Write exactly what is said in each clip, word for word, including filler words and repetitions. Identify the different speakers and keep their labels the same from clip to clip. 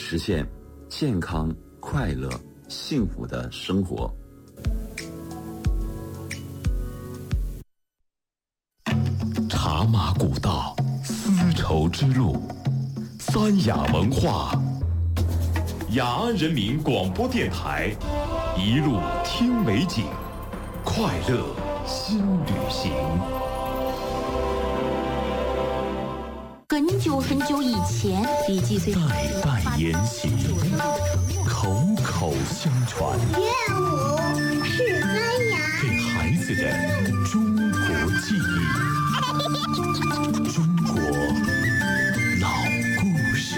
Speaker 1: 实现健康、快乐、幸福的生活。
Speaker 2: 茶马古道，丝绸之路，三雅文化，雅安人民广播电台，一路听美景，快乐新旅行。
Speaker 3: 很久很久以前，李继虽
Speaker 2: 代代沿袭，口口相传，
Speaker 4: 乐舞是三雅，
Speaker 2: 给孩子的中国记忆，中国老故事。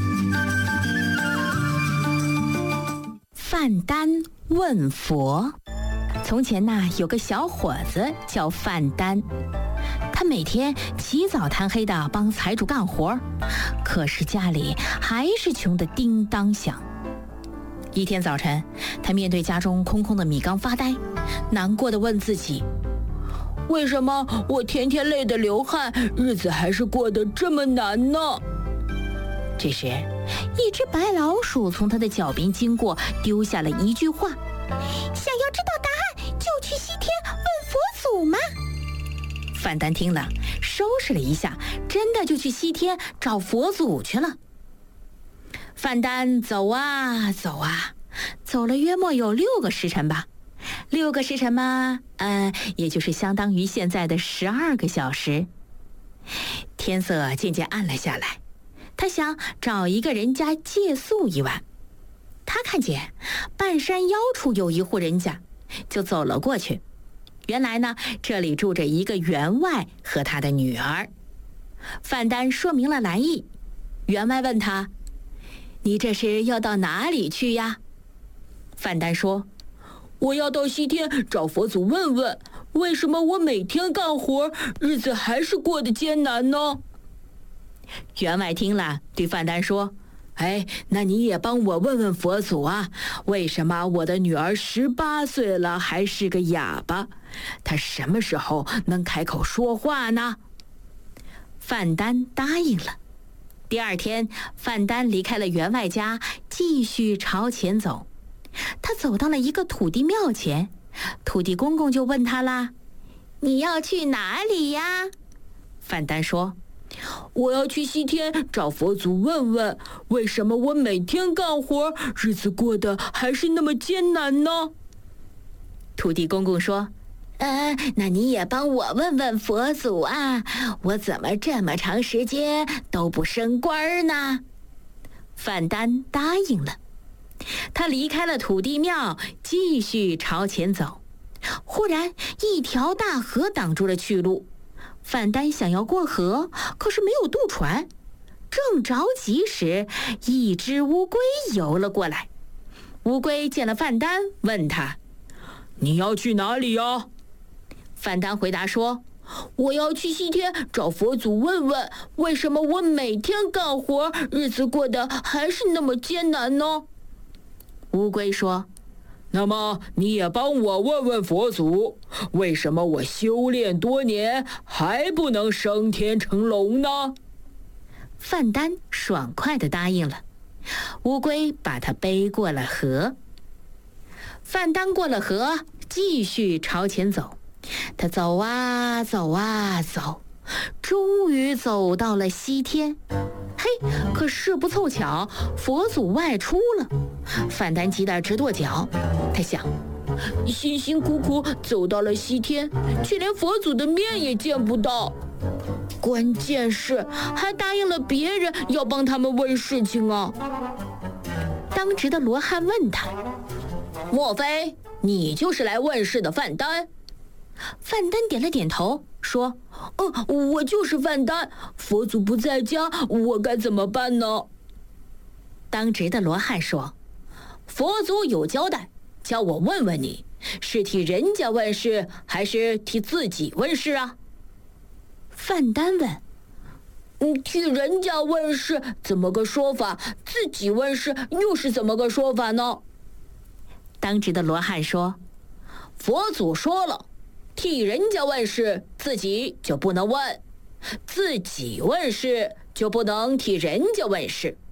Speaker 3: 范丹问佛。从前呐，有个小伙子叫范丹，他每天起早贪黑的帮财主干活，可是家里还是穷得叮当响。一天早晨，他面对家中空空的米缸发呆，难过地问自己：为什么我天天累得流汗，日子还是过得这么难呢？这时，一只白老鼠从他的脚边经过，丢下了一句话：想要知道答案，就去西天问佛祖嘛。范丹听了，收拾了一下，真的就去西天找佛祖去了。范丹走啊走啊，走了约莫有六个时辰吧。六个时辰嘛，呃，也就是相当于现在的十二个小时。天色渐渐暗了下来，他想找一个人家借宿一晚。他看见半山腰处有一户人家，就走了过去。原来呢，这里住着一个员外和他的女儿。范丹说明了来意，员外问他：你这是要到哪里去呀？范丹说：我要到西天找佛祖问问，为什么我每天干活，日子还是过得艰难呢？员外听了，对范丹说：哎，那你也帮我问问佛祖啊，为什么我的女儿十八岁了还是个哑巴？她什么时候能开口说话呢？范丹答应了。第二天，范丹离开了员外家，继续朝前走。他走到了一个土地庙前，土地公公就问他啦：你要去哪里呀？范丹说：我要去西天找佛祖问问，为什么我每天干活，日子过得还是那么艰难呢？土地公公说：呃，那你也帮我问问佛祖啊，我怎么这么长时间都不升官呢？范丹答应了。他离开了土地庙，继续朝前走。忽然，一条大河挡住了去路。范丹想要过河，可是没有渡船。正着急时，一只乌龟游了过来。乌龟见了范丹，问他：你要去哪里呀？范丹回答说：我要去西天找佛祖问问，为什么我每天干活，日子过得还是那么艰难呢？乌龟说：那么你也帮我问问佛祖，为什么我修炼多年还不能升天成龙呢？范丹爽快地答应了。乌龟把他背过了河。范丹过了河，继续朝前走。他走啊走啊走，终于走到了西天。嘿，可事不凑巧，佛祖外出了。范丹急得直跺脚。他想，辛辛苦苦走到了西天，却连佛祖的面也见不到。关键是还答应了别人要帮他们问事情啊。当值的罗汉问他：莫非你就是来问事的范丹？范丹点了点头，说：嗯，我就是范丹，佛祖不在家，我该怎么办呢？当值的罗汉说：佛祖有交代，叫我问问你，是替人家问事，还是替自己问事啊？范丹问：嗯，替人家问事怎么个说法？自己问事又是怎么个说法呢？当值的罗汉说：佛祖说了，替人家问事，自己就不能问；自己问事，就不能替人家问事。